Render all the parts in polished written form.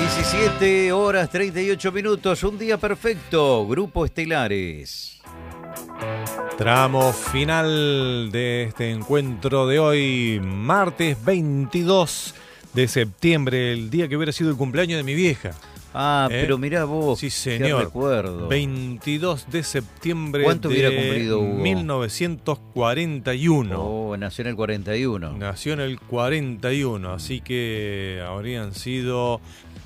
17 horas 38 minutos, un día perfecto, Grupo Estelares. Tramo final de este encuentro de hoy, martes 22 de septiembre, el día que hubiera sido el cumpleaños de mi vieja. Pero mirá vos, sí, señor. qué recuerdo. 22 de septiembre. ¿Cuánto hubiera cumplido Hugo? 1941. Oh, nació en el 41. Nació en el 41, así que habrían sido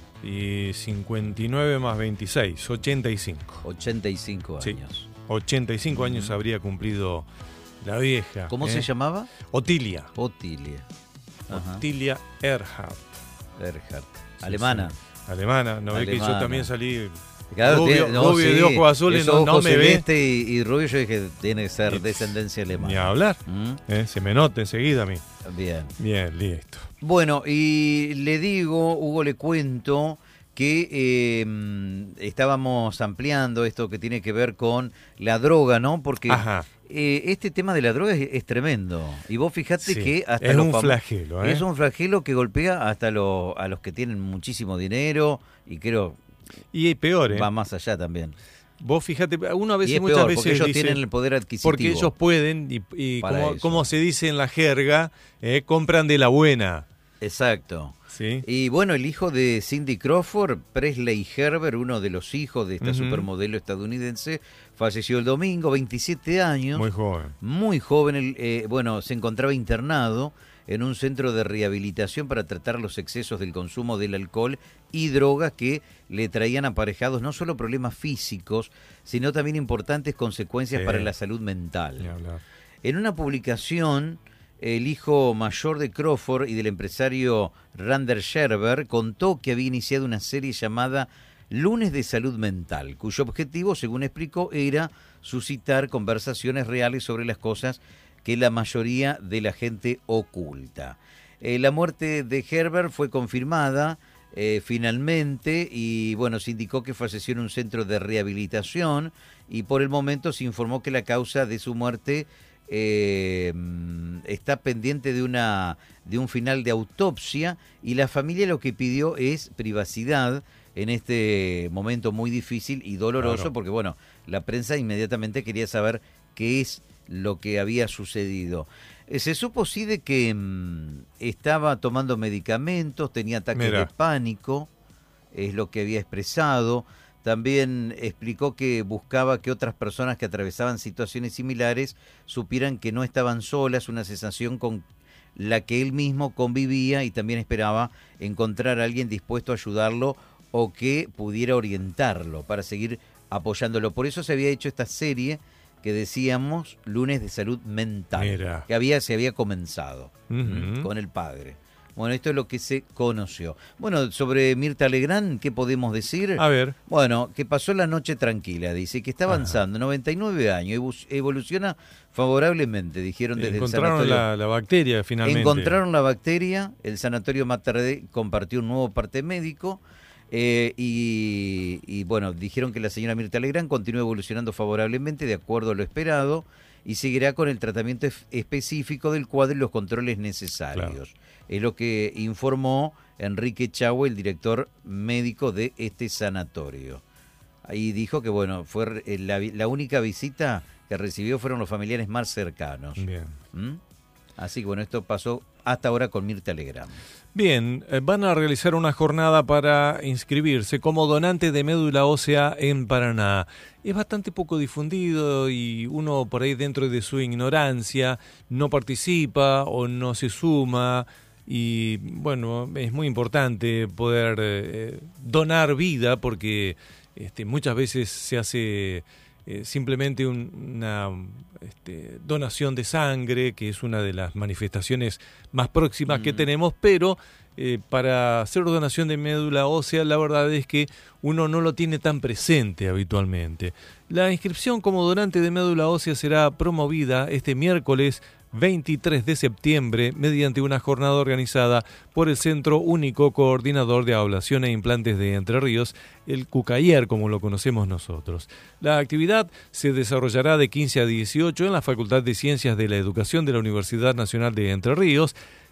59 más 26, 85. 85 años. Sí, 85 años habría cumplido la vieja. ¿Cómo se llamaba? Otilia. Otilia. Ajá. Otilia Erhardt. Alemana. Sí. Alemana, no ve que yo también salí claro, rubio de ojos azules, no me ve. Y rubio, yo dije, tiene que ser descendencia alemana. Ni a hablar, se me nota enseguida a mí. Bien, listo. Bueno, y le digo, Hugo, le cuento que estábamos ampliando esto que tiene que ver con la droga, ¿no? Porque este tema de la droga es tremendo. Y vos fijate que hasta es un flagelo, es un flagelo que golpea hasta a los que tienen muchísimo dinero y creo y peor, va más allá también. Vos fíjate, uno a veces, y muchas peor, veces porque ellos dice, tienen el poder adquisitivo. porque ellos pueden y como se dice en la jerga, compran de la buena. Exacto. ¿Sí? Y bueno, el hijo de Cindy Crawford, Presley Herbert, uno de los hijos de esta supermodelo estadounidense, falleció el domingo, 27 años. Muy joven. Muy joven. Se encontraba internado en un centro de rehabilitación para tratar los excesos del consumo del alcohol y drogas que le traían aparejados no solo problemas físicos, sino también importantes consecuencias para la salud mental. En una publicación, el hijo mayor de Crawford y del empresario Randall Sherber contó que había iniciado una serie llamada Lunes de Salud Mental, cuyo objetivo, según explicó, era suscitar conversaciones reales sobre las cosas que la mayoría de la gente oculta. La muerte de Herbert fue confirmada finalmente y se indicó que falleció en un centro de rehabilitación y por el momento se informó que la causa de su muerte está pendiente de un final de autopsia y la familia lo que pidió es privacidad en este momento muy difícil y doloroso, porque la prensa inmediatamente quería saber qué es lo que había sucedido. Se supo sí de que estaba tomando medicamentos, tenía ataques de pánico, es lo que había expresado. También explicó que buscaba que otras personas que atravesaban situaciones similares supieran que no estaban solas, una sensación con la que él mismo convivía y también esperaba encontrar a alguien dispuesto a ayudarlo o que pudiera orientarlo para seguir apoyándolo. Por eso se había hecho esta serie que decíamos Lunes de Salud Mental, que se había comenzado con el padre. Bueno, esto es lo que se conoció. Bueno, sobre Mirta Legrand, ¿qué podemos decir? A ver. Bueno, que pasó la noche tranquila, dice, que está avanzando, 99 años, evoluciona favorablemente, dijeron desde el sanatorio. Encontraron la bacteria finalmente. Encontraron la bacteria, el sanatorio Mater Dei compartió un nuevo parte médico, dijeron que la señora Mirta Legrand continúa evolucionando favorablemente de acuerdo a lo esperado y seguirá con el tratamiento específico del cuadro y los controles necesarios. Claro. Es lo que informó Enrique Chahue, el director médico de este sanatorio. Ahí dijo que fue la única visita que recibió fueron los familiares más cercanos. Bien. Así que esto pasó hasta ahora con Mirta Legrand. Bien, van a realizar una jornada para inscribirse como donante de médula ósea en Paraná. Es bastante poco difundido y uno por ahí dentro de su ignorancia no participa o no se suma. Y es muy importante poder donar vida porque muchas veces se hace simplemente una donación de sangre, que es una de las manifestaciones más próximas que tenemos, pero para hacer donación de médula ósea la verdad es que uno no lo tiene tan presente habitualmente. La inscripción como donante de médula ósea será promovida este miércoles 23 de septiembre mediante una jornada organizada por el Centro Único Coordinador de Ablación e Implantes de Entre Ríos, el CUCAIER, como lo conocemos nosotros. La actividad se desarrollará de 15 a 18 en la Facultad de Ciencias de la Educación de la Universidad Nacional de Entre Ríos.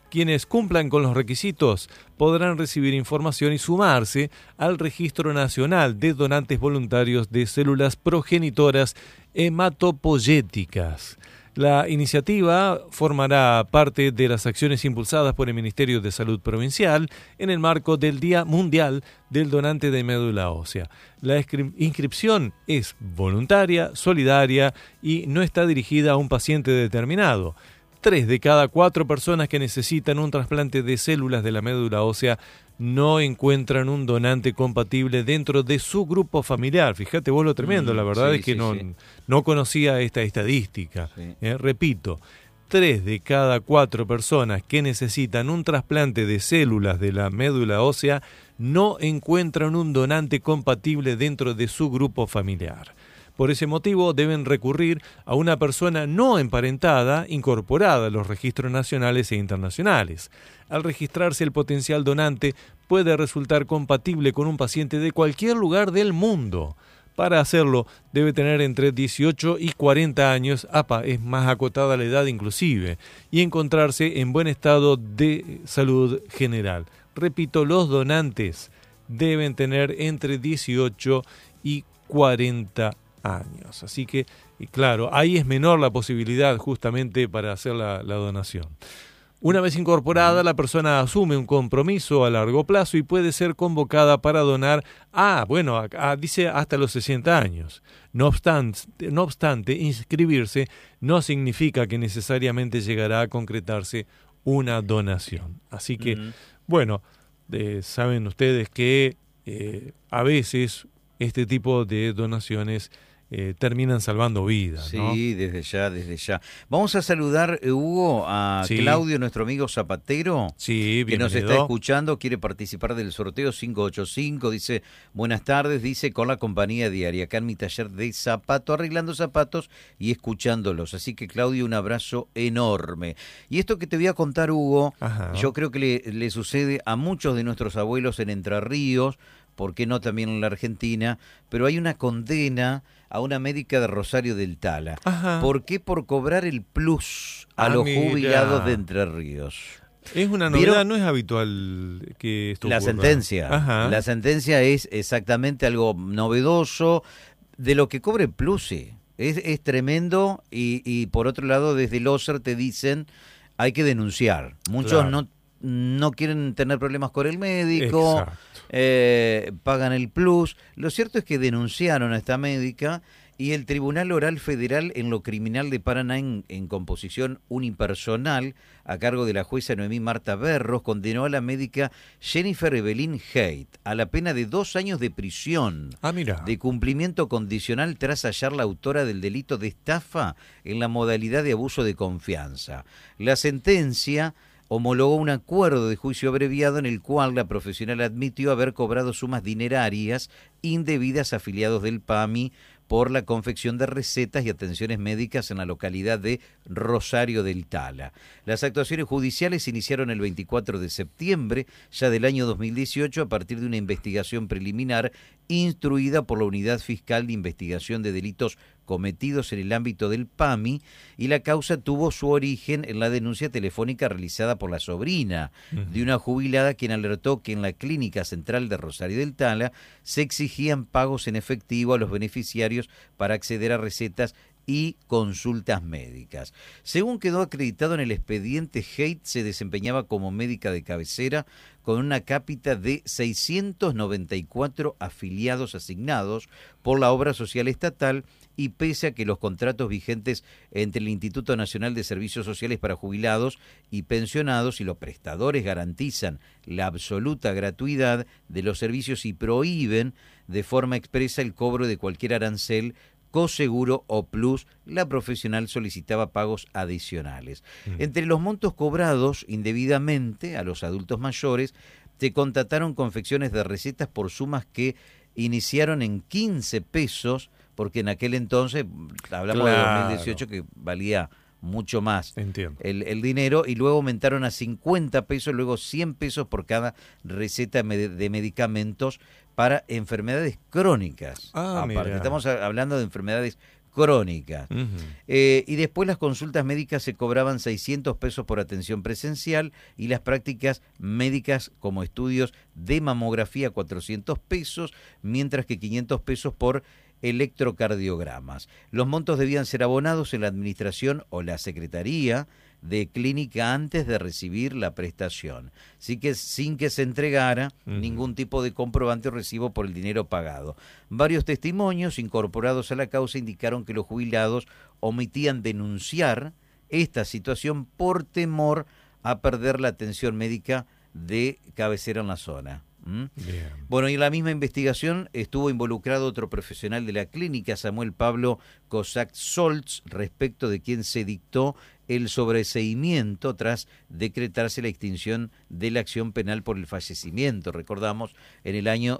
Quienes cumplan con los requisitos podrán recibir información y sumarse al Registro Nacional de Donantes Voluntarios de Células Progenitoras Hematopoyéticas. La iniciativa formará parte de las acciones impulsadas por el Ministerio de Salud Provincial en el marco del Día Mundial del Donante de Médula Ósea. La inscripción es voluntaria, solidaria y no está dirigida a un paciente determinado. 3 de cada 4 personas que necesitan un trasplante de células de la médula ósea no encuentran un donante compatible dentro de su grupo familiar. Fíjate vos lo tremendo, la verdad es que no conocía esta estadística. Sí. Repito, 3 de cada 4 personas que necesitan un trasplante de células de la médula ósea no encuentran un donante compatible dentro de su grupo familiar. Por ese motivo deben recurrir a una persona no emparentada incorporada a los registros nacionales e internacionales. Al registrarse, el potencial donante puede resultar compatible con un paciente de cualquier lugar del mundo. Para hacerlo, debe tener entre 18 y 40 años, es más acotada la edad inclusive, y encontrarse en buen estado de salud general. Repito, los donantes deben tener entre 18 y 40 años. Así que, claro, ahí es menor la posibilidad justamente para hacer la donación. Una vez incorporada, la persona asume un compromiso a largo plazo y puede ser convocada para donar dice hasta los 60 años. No obstante, inscribirse no significa que necesariamente llegará a concretarse una donación. Así que, saben ustedes que a veces este tipo de donaciones terminan salvando vidas, ¿no? Sí, desde ya. Vamos a saludar, Hugo, a Claudio, nuestro amigo zapatero, que nos está escuchando, quiere participar del sorteo 585, dice, buenas tardes, dice, con la compañía diaria, acá en mi taller de zapato, arreglando zapatos y escuchándolos. Así que, Claudio, un abrazo enorme. Y esto que te voy a contar, Hugo, yo creo que le sucede a muchos de nuestros abuelos en Entre Ríos, ¿por qué no también en la Argentina? Pero hay una condena a una médica de Rosario del Tala. ¿Por qué? Por cobrar el plus a los jubilados de Entre Ríos. Es una novedad, no es habitual que esto ocurra. La sentencia es exactamente algo novedoso. De lo que cobre el plus, es tremendo. Y por otro lado, desde el OSER te dicen, hay que denunciar. Muchos no quieren tener problemas con el médico, pagan el plus. Lo cierto es que denunciaron a esta médica y el Tribunal Oral Federal en lo criminal de Paraná, en composición unipersonal, a cargo de la jueza Noemí Marta Berros, condenó a la médica Jennifer Evelyn Haidt a la pena de 2 años de prisión, de cumplimiento condicional tras hallar la autora del delito de estafa en la modalidad de abuso de confianza. La sentencia homologó un acuerdo de juicio abreviado en el cual la profesional admitió haber cobrado sumas dinerarias indebidas a afiliados del PAMI por la confección de recetas y atenciones médicas en la localidad de Rosario del Tala. Las actuaciones judiciales se iniciaron el 24 de septiembre ya del año 2018 a partir de una investigación preliminar instruida por la Unidad Fiscal de Investigación de Delitos cometidos en el ámbito del PAMI, y la causa tuvo su origen en la denuncia telefónica realizada por la sobrina de una jubilada, quien alertó que en la Clínica Central de Rosario del Tala se exigían pagos en efectivo a los beneficiarios para acceder a recetas y consultas médicas. Según quedó acreditado en el expediente, Haidt se desempeñaba como médica de cabecera con una cápita de 694 afiliados asignados por la obra social estatal, y pese a que los contratos vigentes entre el Instituto Nacional de Servicios Sociales para Jubilados y Pensionados y los prestadores garantizan la absoluta gratuidad de los servicios y prohíben de forma expresa el cobro de cualquier arancel, coseguro o plus, la profesional solicitaba pagos adicionales. Entre los montos cobrados indebidamente a los adultos mayores, se contrataron confecciones de recetas por sumas que iniciaron en 15 pesos, porque en aquel entonces, hablamos de 2018, que valía mucho más el dinero, y luego aumentaron a 50 pesos, luego 100 pesos por cada receta de medicamentos para enfermedades crónicas. Aparte, estamos hablando de enfermedades crónicas. Y después las consultas médicas se cobraban 600 pesos por atención presencial y las prácticas médicas como estudios de mamografía 400 pesos, mientras que 500 pesos por electrocardiogramas. Los montos debían ser abonados en la administración o la secretaría de clínica antes de recibir la prestación, así que sin que se entregara ningún tipo de comprobante o recibo por el dinero pagado. Varios testimonios incorporados a la causa indicaron que los jubilados omitían denunciar esta situación por temor a perder la atención médica de cabecera en la zona. Bien. Bueno, y en la misma investigación estuvo involucrado otro profesional de la clínica, Samuel Pablo Cossack Soltz, respecto de quien se dictó el sobreseimiento tras decretarse la extinción de la acción penal por el fallecimiento, recordamos, en el año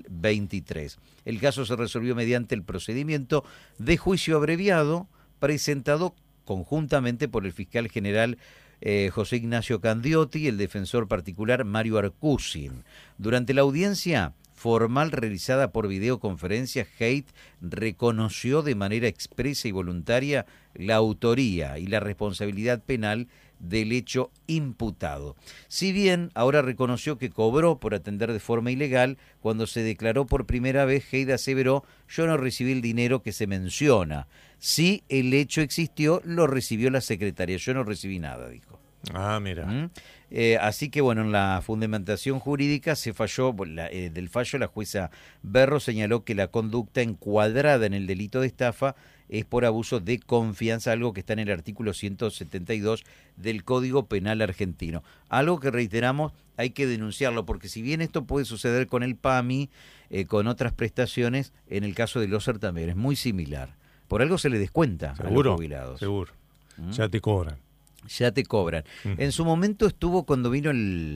2023. El caso se resolvió mediante el procedimiento de juicio abreviado presentado conjuntamente por el fiscal general José Ignacio Candiotti y el defensor particular Mario Arcusin. Durante la audiencia formal realizada por videoconferencia, Haidt reconoció de manera expresa y voluntaria la autoría y la responsabilidad penal del hecho imputado. Si bien ahora reconoció que cobró por atender de forma ilegal, cuando se declaró por primera vez, Haidt aseveró: yo no recibí el dinero que se menciona. Si el hecho existió, lo recibió la secretaria. Yo no recibí nada, dijo. Ah, mira. Así que bueno, en la fundamentación jurídica se falló, del fallo la jueza Berro señaló que la conducta encuadrada en el delito de estafa es por abuso de confianza, algo que está en el artículo 172 del Código Penal argentino. Algo que reiteramos, hay que denunciarlo, porque si bien esto puede suceder con el PAMI, con otras prestaciones, en el caso del OSER también es muy similar. Por algo se le descuenta a los jubilados. Seguro. Ya te cobran. Ya te cobran. En su momento estuvo cuando vino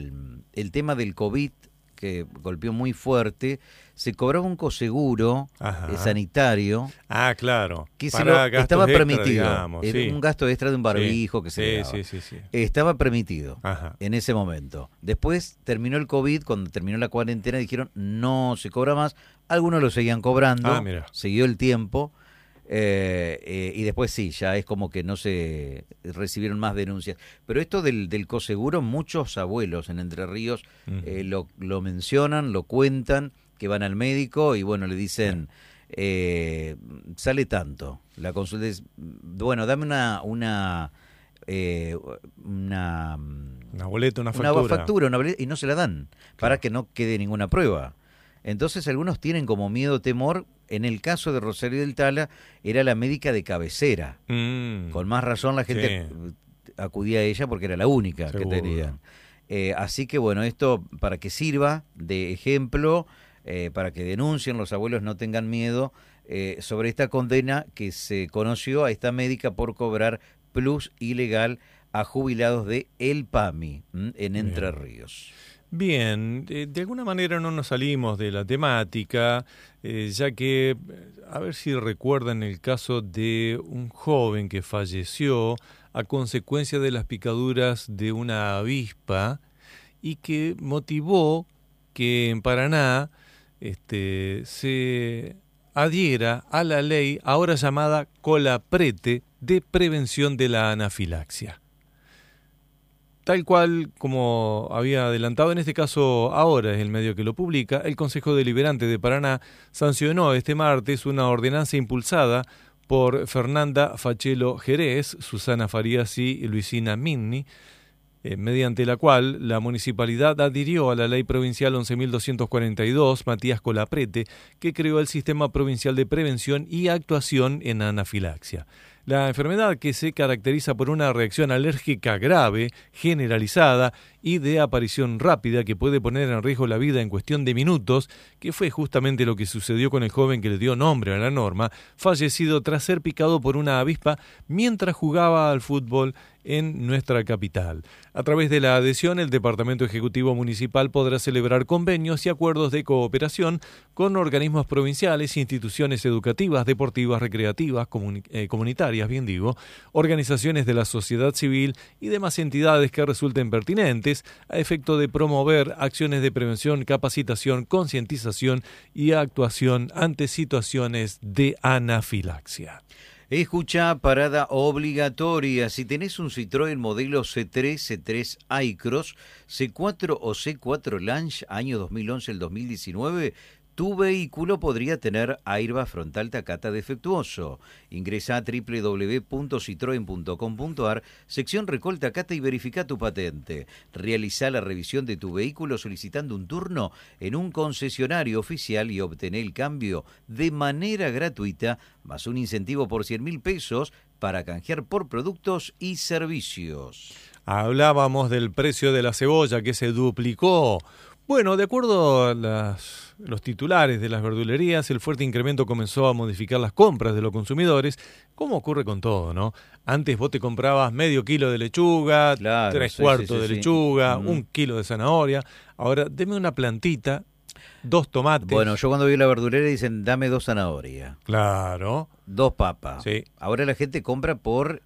el tema del COVID, que golpeó muy fuerte, se cobraba un coseguro sanitario. Ah, claro. Que estaba permitido. Digamos, sí. Un gasto extra de un barbijo que se le daba. Sí. Estaba permitido en ese momento. Después terminó el COVID, cuando terminó la cuarentena dijeron no se cobra más. Algunos lo seguían cobrando, siguió el tiempo. Y después sí, ya es como que no se recibieron más denuncias. Pero esto del coseguro, muchos abuelos en Entre Ríos lo mencionan, lo cuentan, que van al médico y bueno, le dicen, sale tanto. La consulta es, bueno, dame una boleta, una factura. Y no se la dan, para que no quede ninguna prueba. Entonces algunos tienen como miedo, temor. En el caso de Rosario del Tala, era la médica de cabecera. Con más razón la gente acudía a ella porque era la única que tenían. Así que bueno, esto para que sirva de ejemplo, para que denuncien, los abuelos no tengan miedo, sobre esta condena que se conoció a esta médica por cobrar plus ilegal a jubilados de El PAMI en Entre Ríos. Bien, de alguna manera no nos salimos de la temática, ya que, a ver si recuerdan el caso de un joven que falleció a consecuencia de las picaduras de una avispa y que motivó que en Paraná se adhiera a la ley ahora llamada Colaprete de prevención de la anafilaxia. Tal cual como había adelantado, en este caso ahora es el medio que lo publica, el Consejo Deliberante de Paraná sancionó este martes una ordenanza impulsada por Fernanda Fachelo Jerez, Susana Fariasi y Luisina Minni, mediante la cual la municipalidad adhirió a la ley provincial 11.242, Matías Colaprete, que creó el Sistema Provincial de Prevención y Actuación en Anafilaxia. La enfermedad, que se caracteriza por una reacción alérgica grave, generalizada y de aparición rápida que puede poner en riesgo la vida en cuestión de minutos, que fue justamente lo que sucedió con el joven que le dio nombre a la norma, fallecido tras ser picado por una avispa mientras jugaba al fútbol en nuestra capital. A través de la adhesión, el Departamento Ejecutivo Municipal podrá celebrar convenios y acuerdos de cooperación con organismos provinciales, instituciones educativas, deportivas, recreativas, comunitarias, organizaciones de la sociedad civil y demás entidades que resulten pertinentes, locales a efecto de promover acciones de prevención, capacitación, concientización y actuación ante situaciones de anafilaxia. Escucha, parada obligatoria. Si tenés un Citroën modelo C3, C3 iCross, C4 o C4 Lounge, año 2011 al 2019, tu vehículo podría tener airbag frontal Takata defectuoso. Ingresa a www.citroen.com.ar, sección Recall Takata y verifica tu patente. Realiza la revisión de tu vehículo solicitando un turno en un concesionario oficial y obtener el cambio de manera gratuita, más un incentivo por 100.000 pesos para canjear por productos y servicios. Hablábamos del precio de la cebolla que se duplicó. Bueno, de acuerdo a los titulares de las verdulerías, el fuerte incremento comenzó a modificar las compras de los consumidores, como ocurre con todo, ¿no? Antes vos te comprabas medio kilo de lechuga, claro, 3/4 de lechuga, 1 kilo de zanahoria. Ahora, deme una plantita, 2 tomates. Bueno, yo cuando voy a la verdulera dicen, dame 2 zanahorias. Claro. 2 papas. Sí. Ahora la gente compra por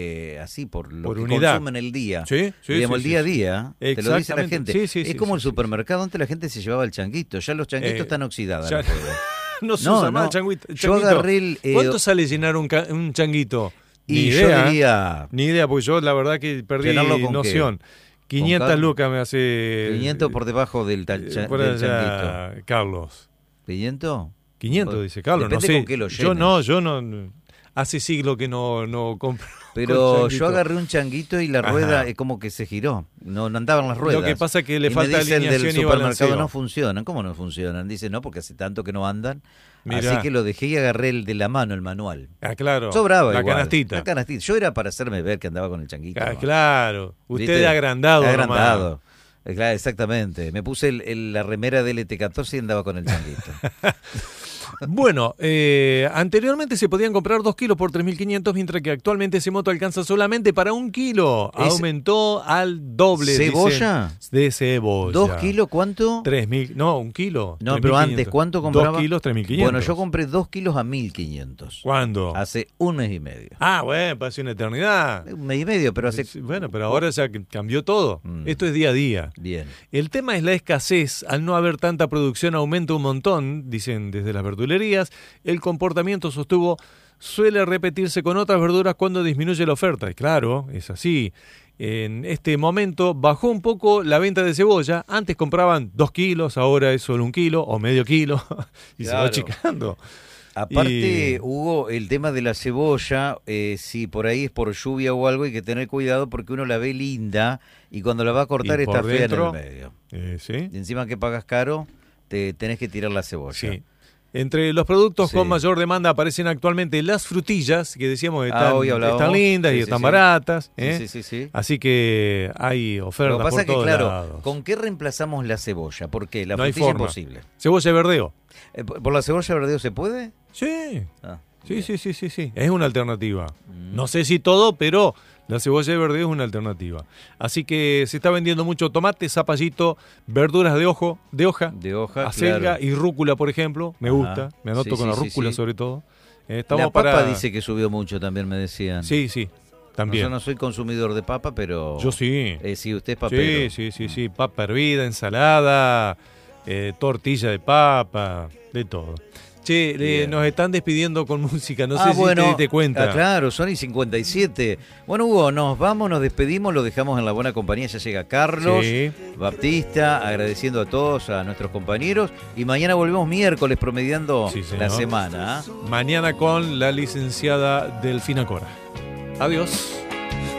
lo por que unidad. consumen el día. Sí, digamos, el día a día. Te lo dice la Exactamente. gente. Sí, es como el supermercado, antes la gente se llevaba el changuito. Ya los changuitos están oxidados. Ya, no se usa más el changuito. Yo agarré ¿Cuánto sale llenar un changuito? Ni idea. Ni idea, porque yo la verdad que perdí noción. ¿Qué? 500 lucas me hace... 500 por debajo del changuito. Carlos. ¿500? 500, dice Carlos. Depende no sé. con qué lo llenes. Yo no... Hace siglo que no compro. Pero yo agarré un changuito y la rueda es como que se giró. No andaban las ruedas. Lo que pasa es que le falta me dice alineación el del y supermercado balanceo. no funcionan. ¿Cómo no funcionan? Dice, no, porque hace tanto que no andan. Mirá. Así que lo dejé y agarré el de la mano, el manual. Ah, claro. Sobraba la igual. canastita. La canastita. Yo era para hacerme ver que andaba con el changuito. Ah, ¿no? claro. Usted ¿Viste? es agrandado. Agrandado. Claro, exactamente. Me puse la remera del LT14 y andaba con el changuito. Bueno, anteriormente se podían comprar 2 kilos por 3.500, mientras que actualmente ese moto alcanza solamente para 1 kilo. Aumentó al doble. ¿Cebolla? De cebolla. 2 kilos, ¿cuánto? 3.000, no, 1 kilo. No, pero antes, ¿cuánto compraba? 2 kilos, 3.500. Bueno, yo compré 2 kilos a 1.500. ¿Cuándo? Hace 1 mes y medio. Ah, bueno, parece una eternidad. 1 mes y medio, pero hace... Bueno, pero ahora ya cambió todo. Esto es día a día. Bien. El tema es la escasez. Al no haber tanta producción aumenta un montón, dicen desde las verdulerías. El comportamiento, sostuvo, suele repetirse con otras verduras cuando disminuye la oferta. Y claro, es así. En este momento bajó un poco la venta de cebolla. Antes compraban 2 kilos, ahora es solo 1 kilo o medio kilo. Y claro, se va achicando. Aparte, Hugo, el tema de la cebolla, si por ahí es por lluvia o algo, hay que tener cuidado porque uno la ve linda y cuando la va a cortar está fea en el medio. ¿Sí? Y encima que pagas caro, te tenés que tirar la cebolla. Sí. Entre los productos con mayor demanda aparecen actualmente las frutillas, que decíamos están lindas y están baratas. Sí. Así que hay ofertas por todos lados. Lo que pasa es que, claro, ¿con qué reemplazamos la cebolla? Porque la frutilla es imposible. Cebolla de verdeo. ¿Por la cebolla de verdeo se puede? Sí. Sí. Es una alternativa. No sé si todo, pero la cebolla de verdeo es una alternativa. Así que se está vendiendo mucho tomate, zapallito, verduras de hoja, acelga y rúcula, por ejemplo. Me gusta, me anoto con la rúcula sobre todo. La papa dice que subió mucho también, me decían. Sí, también. Yo no soy consumidor de papa, pero... Yo sí. Sí, usted es papero. Sí. Papa hervida, ensalada, tortilla de papa, de todo. Che, nos están despidiendo con música, no sé si te diste cuenta. Claro, son y 57. Bueno, Hugo, nos vamos, nos despedimos, lo dejamos en la buena compañía, ya llega Carlos Baptista, agradeciendo a todos, a nuestros compañeros, y mañana volvemos miércoles promediando la semana. Mañana con la licenciada Delfina Cora. Adiós.